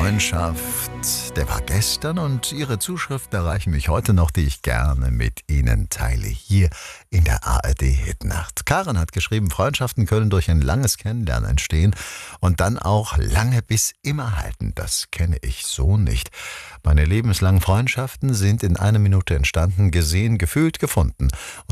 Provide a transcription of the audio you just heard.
Freundschaft, der war gestern und Ihre Zuschriften erreichen mich heute noch, die ich gerne mit Ihnen teile, hier in der ARD Hitnacht. Karen hat geschrieben, Freundschaften können durch ein langes Kennenlernen entstehen und dann auch lange bis immer halten. Das kenne ich so nicht. Meine lebenslangen Freundschaften sind in einer Minute entstanden, gesehen, gefühlt, gefunden.